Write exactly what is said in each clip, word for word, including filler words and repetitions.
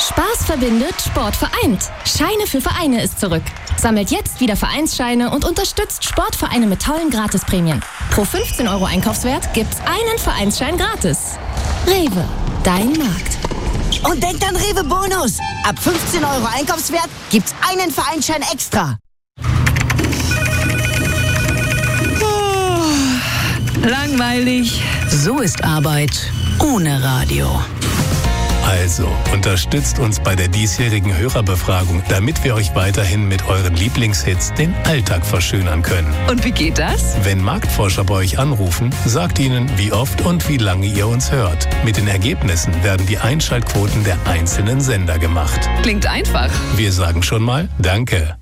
Spaß verbindet, Sport vereint. Scheine für Vereine ist zurück. Sammelt jetzt wieder Vereinsscheine und unterstützt Sportvereine mit tollen Gratisprämien. Pro fünfzehn Euro Einkaufswert gibt's einen Vereinsschein gratis. Rewe, dein Markt. Und denkt an Rewe Bonus. Ab fünfzehn Euro Einkaufswert gibt's einen Vereinsschein extra. Oh, langweilig. So ist Arbeit ohne Radio. Also, unterstützt uns bei der diesjährigen Hörerbefragung, damit wir euch weiterhin mit euren Lieblingshits den Alltag verschönern können. Und wie geht das? Wenn Marktforscher bei euch anrufen, sagt ihnen, wie oft und wie lange ihr uns hört. Mit den Ergebnissen werden die Einschaltquoten der einzelnen Sender gemacht. Klingt einfach. Wir sagen schon mal Danke.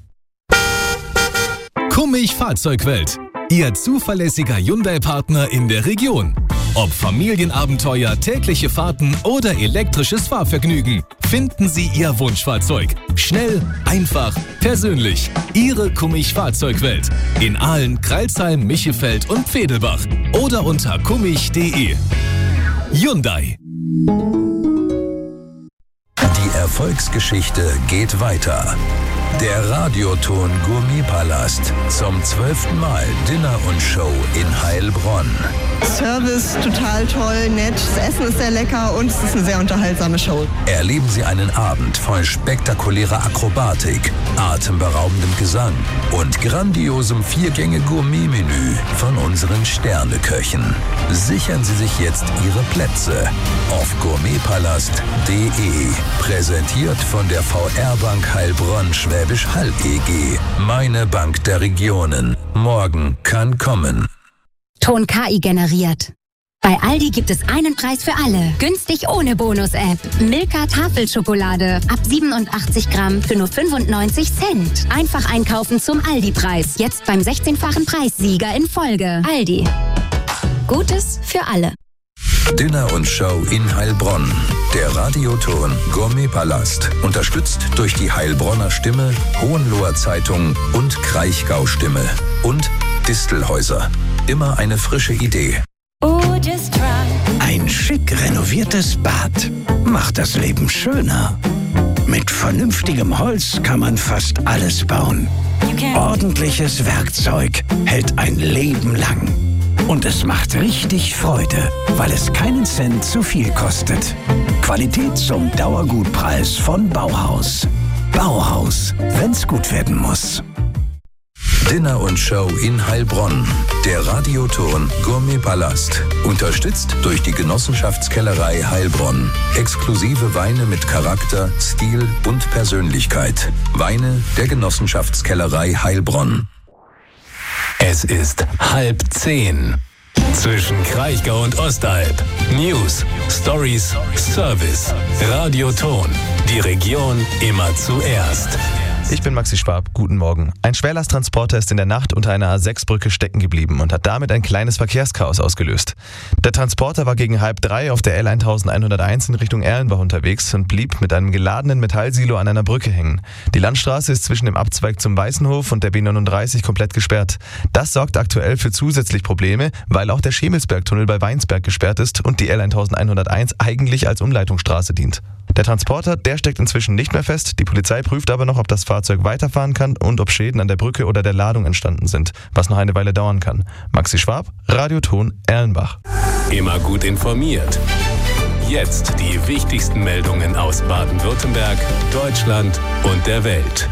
Kummig Fahrzeugwelt. Ihr zuverlässiger Hyundai-Partner in der Region. Ob Familienabenteuer, tägliche Fahrten oder elektrisches Fahrvergnügen, finden Sie Ihr Wunschfahrzeug. Schnell, einfach, persönlich. Ihre Kummig Fahrzeugwelt. In Aalen, Crailsheim, Michefeld und Vedelbach. Oder unter kummig punkt de. Hyundai. Die Erfolgsgeschichte geht weiter. Der Radioton Gourmetpalast. Zum zwölften Mal Dinner und Show in Heilbronn. Service total toll, nett, das Essen ist sehr lecker und es ist eine sehr unterhaltsame Show. Erleben Sie einen Abend voll spektakulärer Akrobatik, atemberaubendem Gesang und grandiosem Viergänge-Gourmet-Menü von unseren Sterneköchen. Sichern Sie sich jetzt Ihre Plätze auf gourmetpalast punkt de. Präsentiert von der V R-Bank Heilbronn Schwäbisch Hall E G. Meine Bank der Regionen. Morgen kann kommen. Ton K I generiert. Bei Aldi gibt es einen Preis für alle. Günstig ohne Bonus-App. Milka Tafelschokolade ab siebenundachtzig Gramm für nur fünfundneunzig Cent. Einfach einkaufen zum Aldi-Preis. Jetzt beim sechzehnfachen Preissieger in Folge. Aldi. Gutes für alle. Dinner und Show in Heilbronn. Der Radioton Gourmetpalast. Unterstützt durch die Heilbronner Stimme, Hohenloher Zeitung und Kraichgau Stimme. Und Distelhäuser. Immer eine frische Idee. Ein schick renoviertes Bad macht das Leben schöner. Mit vernünftigem Holz kann man fast alles bauen. Ordentliches Werkzeug hält ein Leben lang. Und es macht richtig Freude, weil es keinen Cent zu viel kostet. Qualität zum Dauergutpreis von Bauhaus. Bauhaus, wenn's gut werden muss. Dinner und Show in Heilbronn. Der Radioton Gourmetpalast. Unterstützt durch die Genossenschaftskellerei Heilbronn. Exklusive Weine mit Charakter, Stil und Persönlichkeit. Weine der Genossenschaftskellerei Heilbronn. Es ist halb zehn. Zwischen Kraichgau und Ostalb. News, Stories, Service. Radioton. Die Region immer zuerst. Ich bin Maxi Schwab, guten Morgen. Ein Schwerlasttransporter ist in der Nacht unter einer A sechs Brücke stecken geblieben und hat damit ein kleines Verkehrschaos ausgelöst. Der Transporter war gegen halb drei auf der L elfhunderteins in Richtung Erlenbach unterwegs und blieb mit einem geladenen Metallsilo an einer Brücke hängen. Die Landstraße ist zwischen dem Abzweig zum Weißenhof und der B neununddreißig komplett gesperrt. Das sorgt aktuell für zusätzlich Probleme, weil auch der Schemelsbergtunnel bei Weinsberg gesperrt ist und die L elfhunderteins eigentlich als Umleitungsstraße dient. Der Transporter, der steckt inzwischen nicht mehr fest. Die Polizei prüft aber noch, ob das Fahrzeug weiterfahren kann und ob Schäden an der Brücke oder der Ladung entstanden sind, was noch eine Weile dauern kann. Maxi Schwab, Radioton Erlenbach. Immer gut informiert. Jetzt die wichtigsten Meldungen aus Baden-Württemberg, Deutschland und der Welt.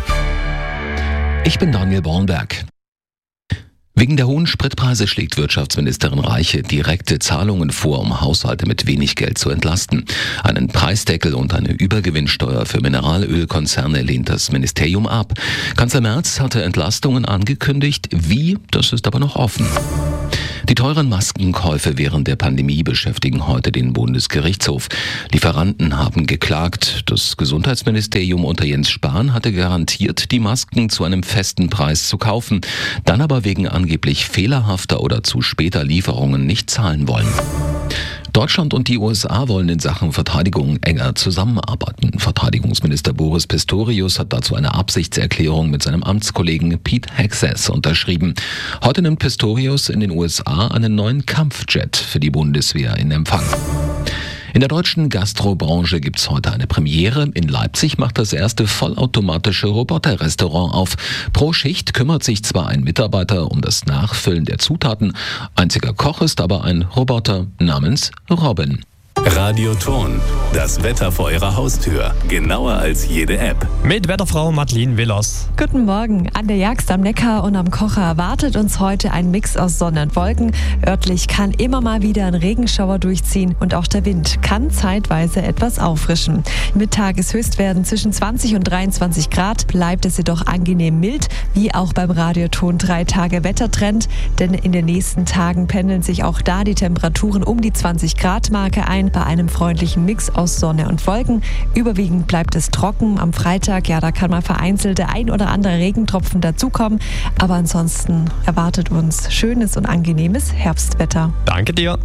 Ich bin Daniel Bornberg. Wegen der hohen Spritpreise schlägt Wirtschaftsministerin Reiche direkte Zahlungen vor, um Haushalte mit wenig Geld zu entlasten. Einen Preisdeckel und eine Übergewinnsteuer für Mineralölkonzerne lehnt das Ministerium ab. Kanzler Merz hatte Entlastungen angekündigt. Wie? Das ist aber noch offen. Die teuren Maskenkäufe während der Pandemie beschäftigen heute den Bundesgerichtshof. Lieferanten haben geklagt. Das Gesundheitsministerium unter Jens Spahn hatte garantiert, die Masken zu einem festen Preis zu kaufen, dann aber wegen angeblich fehlerhafter oder zu später Lieferungen nicht zahlen wollen. Deutschland und die U S A wollen in Sachen Verteidigung enger zusammenarbeiten. Verteidigungsminister Boris Pistorius hat dazu eine Absichtserklärung mit seinem Amtskollegen Pete Hegseth unterschrieben. Heute nimmt Pistorius in den U S A einen neuen Kampfjet für die Bundeswehr in Empfang. In der deutschen Gastrobranche gibt's heute eine Premiere. In Leipzig macht das erste vollautomatische Roboterrestaurant auf. Pro Schicht kümmert sich zwar ein Mitarbeiter um das Nachfüllen der Zutaten, einziger Koch ist aber ein Roboter namens Robin. Radioton, das Wetter vor Ihrer Haustür, genauer als jede App. Mit Wetterfrau Madeleine Willers. Guten Morgen. An der Jagst am Neckar und am Kocher erwartet uns heute ein Mix aus Sonne und Wolken. Örtlich kann immer mal wieder ein Regenschauer durchziehen und auch der Wind kann zeitweise etwas auffrischen. Mit Tageshöchstwerten zwischen zwanzig und dreiundzwanzig Grad bleibt es jedoch angenehm mild, wie auch beim Radioton drei Tage Wettertrend, denn in den nächsten Tagen pendeln sich auch da die Temperaturen um die zwanzig Grad Marke ein. Bei einem freundlichen Mix aus Sonne und Wolken. Überwiegend bleibt es trocken. Am Freitag, ja, da kann mal vereinzelte ein oder andere Regentropfen dazukommen. Aber ansonsten erwartet uns schönes und angenehmes Herbstwetter. Danke dir.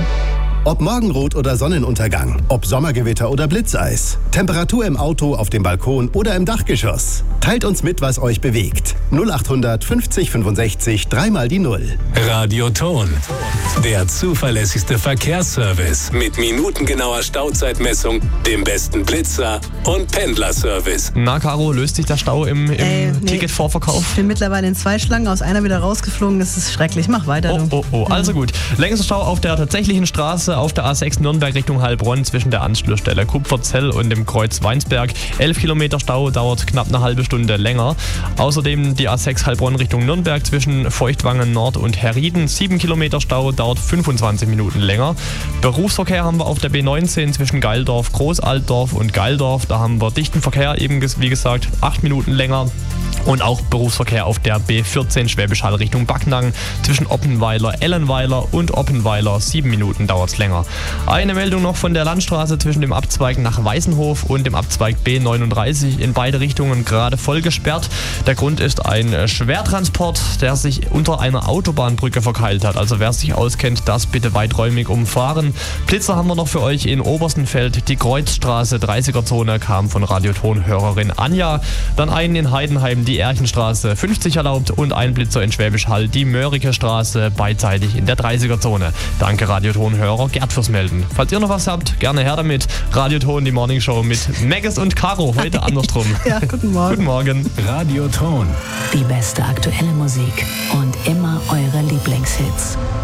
Ob Morgenrot oder Sonnenuntergang, ob Sommergewitter oder Blitzeis, Temperatur im Auto, auf dem Balkon oder im Dachgeschoss. Teilt uns mit, was euch bewegt. null achthundert fünfzig fünfundsechzig, dreimal die Null. Radioton, der zuverlässigste Verkehrsservice mit minutengenauer Stauzeitmessung, dem besten Blitzer und Pendlerservice. Na, Caro, löst sich der Stau im, im Ey, nee. Ticketvorverkauf? Ich bin mittlerweile in zwei Schlangen, aus einer wieder rausgeflogen. Das ist schrecklich. Mach weiter, du. Oh, oh, oh. Also gut. Längster Stau auf der tatsächlichen Straße auf der A sechs Nürnberg Richtung Heilbronn zwischen der Anschlussstelle Kupferzell und dem Kreuz Weinsberg. elf Kilometer Stau, dauert knapp eine halbe Stunde länger. Außerdem die A sechs Heilbronn Richtung Nürnberg zwischen Feuchtwangen Nord und Herrieden. sieben Kilometer Stau, dauert fünfundzwanzig Minuten länger. Berufsverkehr haben wir auf der B neunzehn zwischen Geildorf, Großaltdorf und Geildorf. Da haben wir dichten Verkehr, eben wie gesagt, acht Minuten länger. Und auch Berufsverkehr auf der B vierzehn Schwäbisch Hall Richtung Backnang zwischen Oppenweiler, Ellenweiler und Oppenweiler. Sieben Minuten dauert es länger. Eine Meldung noch von der Landstraße zwischen dem Abzweig nach Weißenhof und dem Abzweig B neununddreißig. In beide Richtungen gerade voll gesperrt. Der Grund ist ein Schwertransport, der sich unter einer Autobahnbrücke verkeilt hat. Also wer sich auskennt, das bitte weiträumig umfahren. Blitzer haben wir noch für euch in Oberstenfeld. Die Kreuzstraße, dreißiger Zone, kam von Radioton-Hörerin Anja. Dann einen in Heidenheim, die Erchenstraße, fünfzig erlaubt und ein Blitzer in Schwäbisch Hall, die Mörike Straße, beidseitig in der dreißiger Zone. Danke Radioton-Hörer Gerd fürs Melden. Falls ihr noch was habt, gerne her damit. Radioton, die Morningshow mit Megges und Caro, heute andersrum. Ja, guten Morgen. Guten Morgen. Radioton. Die beste aktuelle Musik und immer eure Lieblingshits.